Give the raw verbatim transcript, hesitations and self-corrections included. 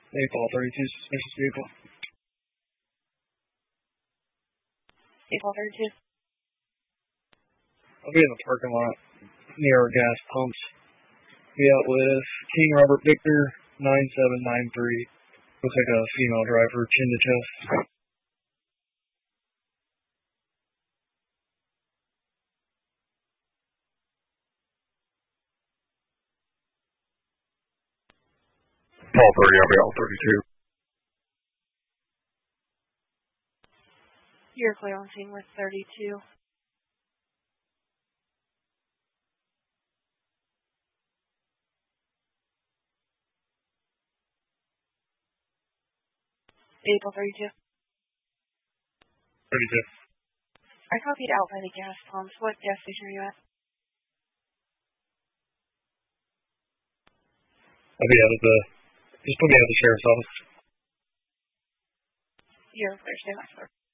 April thirty-two, suspicious vehicle. April thirty-two. I'll be in the parking lot near our gas pumps. Be out with King Robert Victor, nine seven nine three. Looks like a female driver, chin to chest. twelve thirty, I'll be out thirty-two. You're clear on scene with thirty-two. April thirty-two. thirty-two. I copied out by the gas pumps. What gas station are you at? I'll be out of the, just put me out of the sheriff's office. You're clear, stay back, sir.